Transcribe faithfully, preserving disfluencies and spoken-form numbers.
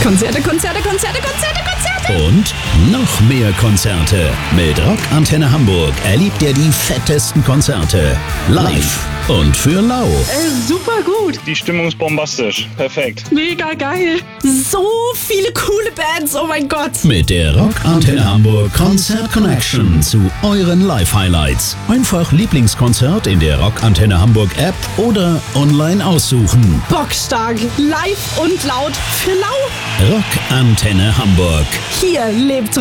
Konzerte, Konzerte, Konzerte, Konzerte, Konzerte. Und noch mehr Konzerte. Mit Rock Antenne Hamburg erlebt ihr die fettesten Konzerte. Live und für lau. Äh, super gut. Die Stimmung ist bombastisch. Perfekt. Mega geil. So viele coole Bands, oh mein Gott. Mit der Rock Antenne Hamburg Konzert Connection zu euren Live-Highlights. Einfach Lieblingskonzert in der Rock Antenne Hamburg App oder online aussuchen. Bockstark. Live und laut für lau. Rock Antenne Hamburg. Hier lebt